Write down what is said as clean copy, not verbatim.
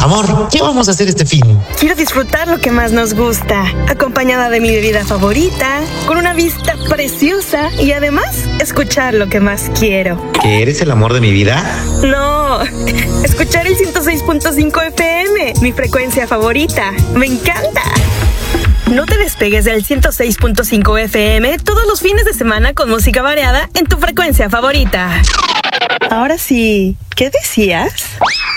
Amor, ¿qué vamos a hacer este fin? Quiero disfrutar lo que más nos gusta, acompañada de mi bebida favorita, con una vista preciosa y además escuchar lo que más quiero. ¿Que eres el amor de mi vida? No, escuchar el 106.5 FM, mi frecuencia favorita. ¡Me encanta! No te despegues del 106.5 FM todos los fines de semana con música variada en tu frecuencia favorita. Ahora sí, ¿qué decías?